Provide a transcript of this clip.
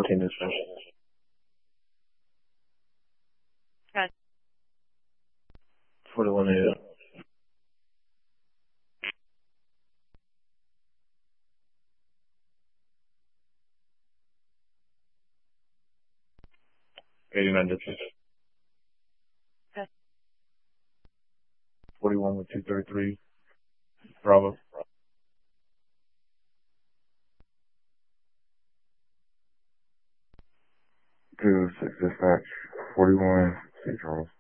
14 dispatch. Okay. 41 AM. '89 dispatch. Okay. 41 with 233. Bravo. 2-6 dispatch. 41, St. Charles.